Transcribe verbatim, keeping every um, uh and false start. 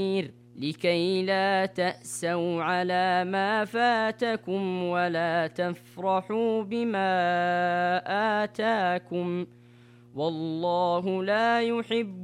لكي لا تأسوا على ما فاتكم ولا تفرحوا بما آتاكم والله لا يحب